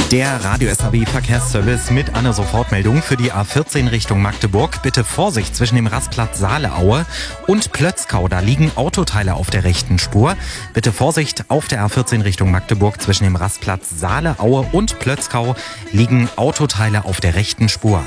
Der Radio SAW Verkehrsservice mit einer Sofortmeldung für die A14 Richtung Magdeburg. Bitte Vorsicht zwischen dem Rastplatz Saaleaue und Plötzkau. Da liegen Autoteile auf der rechten Spur. Bitte Vorsicht auf der A14 Richtung Magdeburg zwischen dem Rastplatz Saaleaue und Plötzkau liegen Autoteile auf der rechten Spur.